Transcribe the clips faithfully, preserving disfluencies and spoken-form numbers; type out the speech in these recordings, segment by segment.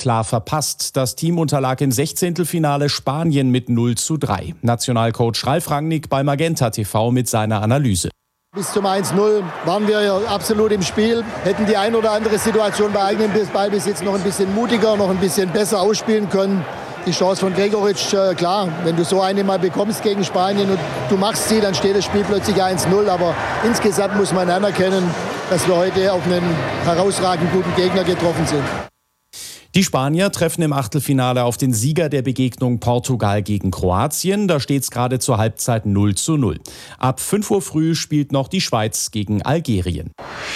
klar verpasst. Das Team unterlag im Sechzehntelfinale Spanien mit null zu drei. Nationalcoach Ralf Rangnick bei Magenta T V mit seiner Analyse. Bis zum eins null waren wir ja absolut im Spiel, hätten die ein oder andere Situation bei eigenem Ballbesitz noch ein bisschen mutiger, noch ein bisschen besser ausspielen können. Die Chance von Gregoritsch, äh, klar, wenn du so eine mal bekommst gegen Spanien und du machst sie, dann steht das Spiel plötzlich eins null. Aber insgesamt muss man anerkennen, dass wir heute auf einen herausragend guten Gegner getroffen sind. Die Spanier treffen im Achtelfinale auf den Sieger der Begegnung Portugal gegen Kroatien. Da steht es gerade zur Halbzeit null zu null. Ab fünf Uhr früh spielt noch die Schweiz gegen Algerien.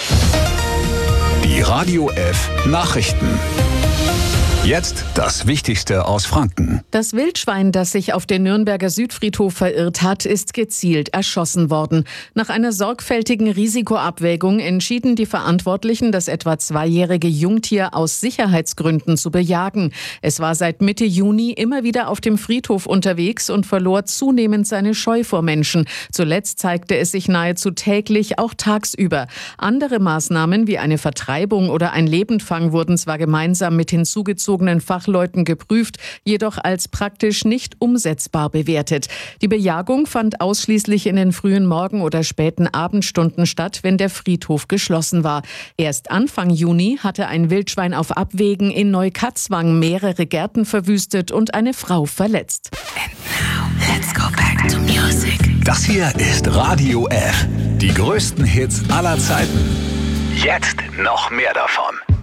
Die Radio F Nachrichten. Jetzt das Wichtigste aus Franken. Das Wildschwein, das sich auf den Nürnberger Südfriedhof verirrt hat, ist gezielt erschossen worden. Nach einer sorgfältigen Risikoabwägung entschieden die Verantwortlichen, das etwa zweijährige Jungtier aus Sicherheitsgründen zu bejagen. Es war seit Mitte Juni immer wieder auf dem Friedhof unterwegs und verlor zunehmend seine Scheu vor Menschen. Zuletzt zeigte es sich nahezu täglich, auch tagsüber. Andere Maßnahmen wie eine Vertreibung oder ein Lebendfang wurden zwar gemeinsam mit hinzugezogenen Fachleuten geprüft, jedoch als praktisch nicht umsetzbar bewertet. Die Bejagung fand ausschließlich in den frühen Morgen- oder späten Abendstunden statt, wenn der Friedhof geschlossen war. Erst Anfang Juni hatte ein Wildschwein auf Abwägen in Neukatzwang mehrere Gärten verwüstet und eine Frau verletzt. And now, let's go back to music. Das hier ist Radio F. Die größten Hits aller Zeiten. Jetzt noch mehr davon.